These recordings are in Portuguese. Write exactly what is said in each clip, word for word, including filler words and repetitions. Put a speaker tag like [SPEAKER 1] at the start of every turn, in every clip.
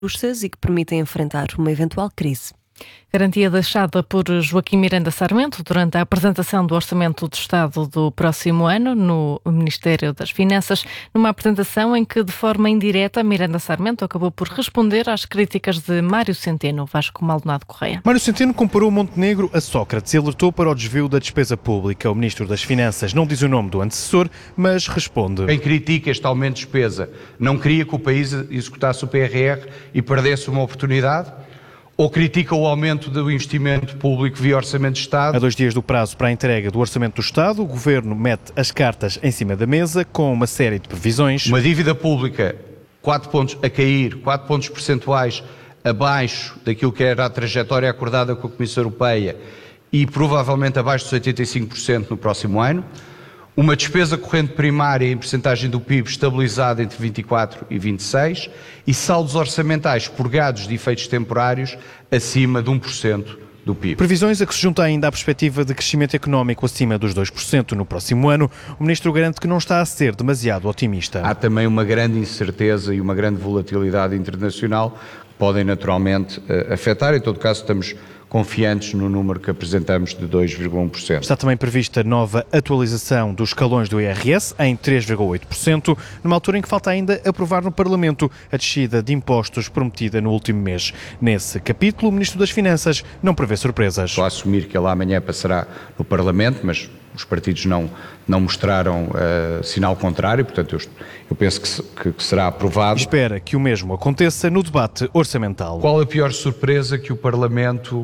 [SPEAKER 1] justas e que permitem enfrentar uma eventual crise.
[SPEAKER 2] Garantia deixada por Joaquim Miranda Sarmento durante a apresentação do Orçamento do Estado do próximo ano no Ministério das Finanças, numa apresentação em que, de forma indireta, Miranda Sarmento acabou por responder às críticas de Mário Centeno. Vasco Maldonado Correia.
[SPEAKER 3] Mário Centeno comparou Montenegro a Sócrates e alertou para o desvio da despesa pública. O Ministro das Finanças não diz o nome do antecessor, mas responde.
[SPEAKER 4] Quem critica este aumento de despesa não queria que o país executasse o P R R e perdesse uma oportunidade? Ou critica o aumento do investimento público via Orçamento de Estado?
[SPEAKER 3] A dois dias do prazo para a entrega do Orçamento do Estado, o Governo mete as cartas em cima da mesa com uma série de previsões.
[SPEAKER 4] Uma dívida pública quatro pontos a cair, quatro pontos percentuais abaixo daquilo que era a trajetória acordada com a Comissão Europeia e provavelmente abaixo dos oitenta e cinco por cento no próximo ano. Uma despesa corrente primária em percentagem do P I B estabilizada entre vinte e quatro e vinte e seis e saldos orçamentais purgados de efeitos temporários acima de um por cento do P I B.
[SPEAKER 3] Previsões a que se junta ainda a perspectiva de crescimento económico acima dos dois por cento no próximo ano. O Ministro garante que não está a ser demasiado otimista.
[SPEAKER 4] Há também uma grande incerteza e uma grande volatilidade internacional que podem naturalmente afetar. Em todo caso, estamos confiantes no número que apresentamos de dois vírgula um por cento.
[SPEAKER 3] Está também prevista nova atualização dos escalões do I R S em três vírgula oito por cento, numa altura em que falta ainda aprovar no Parlamento a descida de impostos prometida no último mês. Nesse capítulo, o Ministro das Finanças não prevê surpresas.
[SPEAKER 4] Estou a assumir que ele amanhã passará no Parlamento, mas os partidos não, não mostraram uh, sinal contrário, portanto eu, eu penso que, se, que, que será aprovado.
[SPEAKER 3] Espera que o mesmo aconteça no debate orçamental.
[SPEAKER 4] Qual a pior surpresa que o Parlamento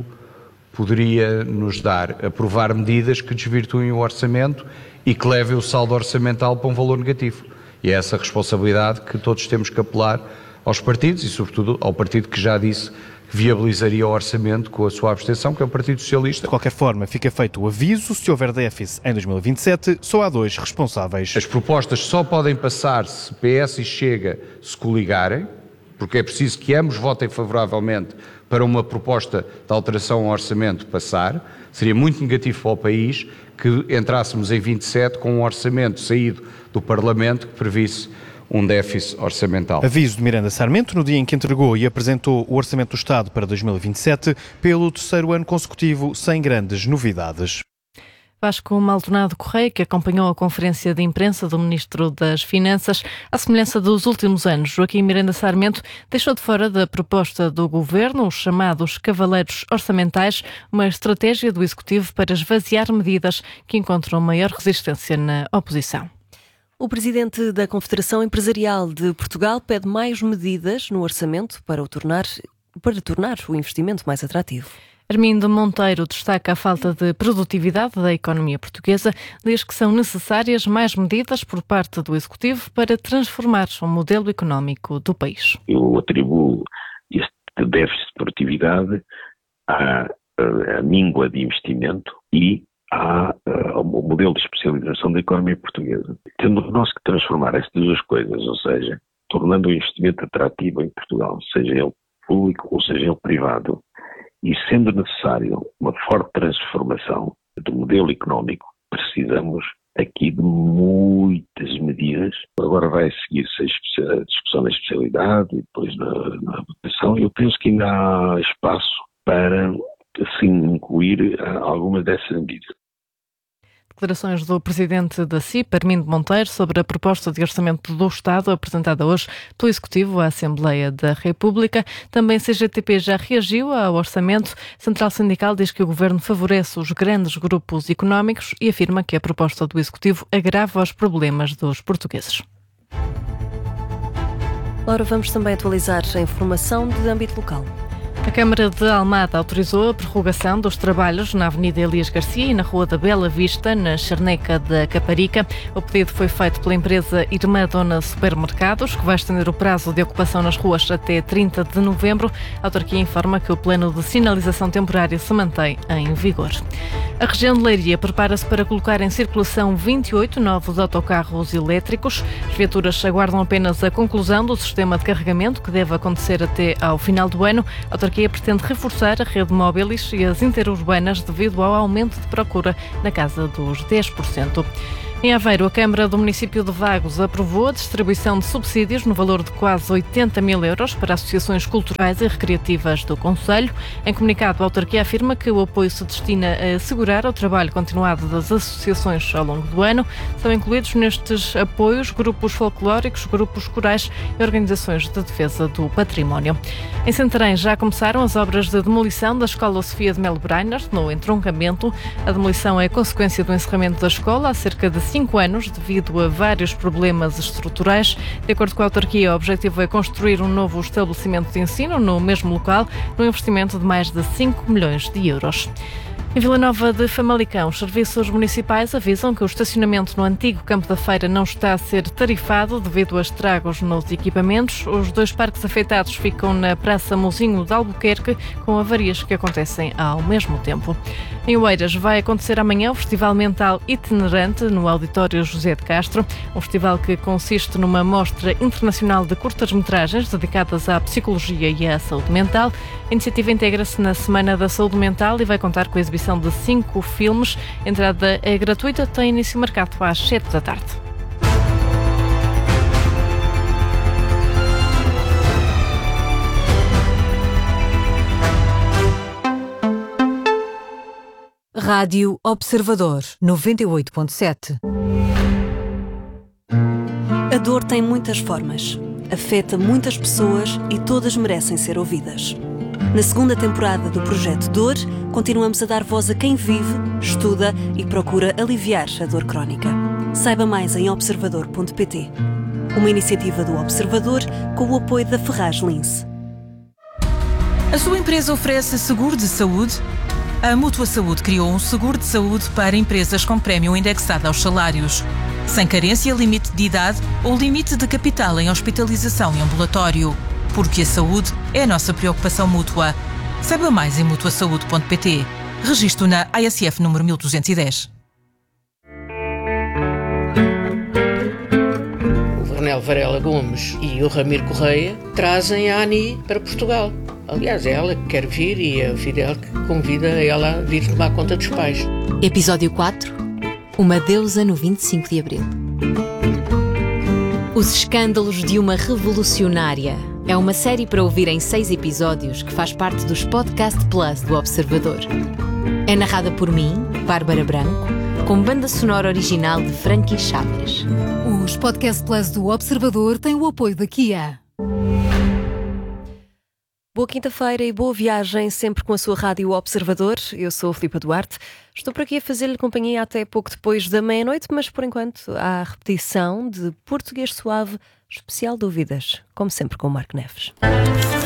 [SPEAKER 4] poderia nos dar? Aprovar medidas que desvirtuem o orçamento e que levem o saldo orçamental para um valor negativo. E é essa responsabilidade que todos temos que apelar aos partidos e, sobretudo, ao partido que já disse que viabilizaria o orçamento com a sua abstenção, que é o Partido Socialista.
[SPEAKER 3] De qualquer forma, fica feito o aviso: se houver déficit em dois mil e vinte e sete, só há dois responsáveis.
[SPEAKER 4] As propostas só podem passar se P S e Chega se coligarem, porque é preciso que ambos votem favoravelmente para uma proposta de alteração ao orçamento passar. Seria muito negativo para o país que entrássemos em vinte e sete com um orçamento saído do Parlamento que previsse um déficit orçamental.
[SPEAKER 3] Aviso de Miranda Sarmento no dia em que entregou e apresentou o Orçamento do Estado para dois mil e vinte e sete, pelo terceiro ano consecutivo, sem grandes novidades.
[SPEAKER 2] Vasco Maldonado Correia, que acompanhou a conferência de imprensa do Ministro das Finanças, à semelhança dos últimos anos, Joaquim Miranda Sarmento deixou de fora da proposta do Governo os chamados cavaleiros orçamentais, uma estratégia do Executivo para esvaziar medidas que encontram maior resistência na oposição.
[SPEAKER 1] O presidente da Confederação Empresarial de Portugal pede mais medidas no orçamento para o tornar, para tornar o investimento mais atrativo.
[SPEAKER 2] Armindo Monteiro destaca a falta de produtividade da economia portuguesa, diz que são necessárias mais medidas por parte do Executivo para transformar o modelo económico do país.
[SPEAKER 5] Eu atribuo este déficit de produtividade à, à míngua de investimento e à, ao modelo de especialização da economia portuguesa. Tendo nós que transformar estas duas coisas, ou seja, tornando o investimento atrativo em Portugal, seja ele público ou seja ele privado, e sendo necessário uma forte transformação do modelo económico, precisamos aqui de muitas medidas. Agora vai seguir-se a discussão da especialidade e depois na, na votação. Eu penso que ainda há espaço para, assim, incluir algumas dessas medidas.
[SPEAKER 2] Declarações do presidente da C I P, Armindo Monteiro, sobre a proposta de orçamento do Estado apresentada hoje pelo Executivo à Assembleia da República. Também C G T P já reagiu ao orçamento. A Central Sindical diz que o Governo favorece os grandes grupos económicos e afirma que a proposta do Executivo agrava os problemas dos portugueses.
[SPEAKER 1] Agora vamos também atualizar a informação de âmbito local.
[SPEAKER 2] A Câmara de Almada autorizou a prorrogação dos trabalhos na Avenida Elias Garcia e na Rua da Bela Vista, na Charneca da Caparica. O pedido foi feito pela empresa Irmã Dona Supermercados, que vai estender o prazo de ocupação nas ruas até trinta de novembro. A autarquia informa que o plano de sinalização temporária se mantém em vigor. A região de Leiria prepara-se para colocar em circulação vinte e oito novos autocarros elétricos. As viaturas aguardam apenas a conclusão do sistema de carregamento, que deve acontecer até ao final do ano. A autarquia pretende reforçar a rede móveis e as interurbanas devido ao aumento de procura na casa dos dez por cento. Em Aveiro, a Câmara do município de Vagos aprovou a distribuição de subsídios no valor de quase oitenta mil euros para associações culturais e recreativas do concelho. Em comunicado, a autarquia afirma que o apoio se destina a assegurar o trabalho continuado das associações ao longo do ano. São incluídos nestes apoios grupos folclóricos, grupos corais e organizações de defesa do património. Em Santarém já começaram as obras de demolição da Escola Sofia de Melo Breinart, no entroncamento. A demolição é consequência do encerramento da escola há cerca de cinco anos, devido a vários problemas estruturais. De acordo com a autarquia, o objetivo é construir um novo estabelecimento de ensino no mesmo local, num investimento de mais de cinco milhões de euros. Em Vila Nova de Famalicão, os serviços municipais avisam que o estacionamento no antigo campo da feira não está a ser tarifado devido a estragos nos equipamentos. Os dois parques afetados ficam na Praça Mozinho de Albuquerque, com avarias que acontecem ao mesmo tempo. Em Oeiras vai acontecer amanhã o Festival Mental Itinerante no Auditório José de Castro, um festival que consiste numa mostra internacional de curtas-metragens dedicadas à psicologia e à saúde mental. A iniciativa integra-se na Semana da Saúde Mental e vai contar com a exibição de cinco filmes. A entrada é gratuita, tem início marcado às sete da tarde.
[SPEAKER 6] Rádio Observador, noventa e oito ponto sete.
[SPEAKER 7] A dor tem muitas formas, afeta muitas pessoas e todas merecem ser ouvidas. Na segunda temporada do Projeto Dor, continuamos a dar voz a quem vive, estuda e procura aliviar a dor crónica. Saiba mais em observador ponto pt. Uma iniciativa do Observador com o apoio da Ferraz Lince.
[SPEAKER 8] A sua empresa oferece seguro de saúde? A Mútua Saúde criou um seguro de saúde para empresas com prémio indexado aos salários, sem carência, limite de idade ou limite de capital em hospitalização e ambulatório. Porque a saúde é a nossa preocupação mútua. Saiba mais em mútua saúde ponto pt. Registro na A S F número mil duzentos e dez.
[SPEAKER 9] O Vernel Varela Gomes e o Ramiro Correia trazem a Ani para Portugal. Aliás, é ela que quer vir e é o Fidel que convida ela a vir tomar conta dos pais.
[SPEAKER 10] Episódio quatro. Uma deusa no vinte e cinco de abril. Os escândalos de uma revolucionária. É uma série para ouvir em seis episódios que faz parte dos Podcast Plus do Observador. É narrada por mim, Bárbara Branco, com banda sonora original de Frankie Chaves.
[SPEAKER 6] Os Podcast Plus do Observador têm o apoio da Kia.
[SPEAKER 1] Boa quinta-feira e boa viagem sempre com a sua Rádio Observador. Eu sou a Filipa Duarte. Estou por aqui a fazer-lhe companhia até pouco depois da meia-noite, mas por enquanto há a repetição de Português Suave, especial Dúvidas, como sempre com o Marco Neves.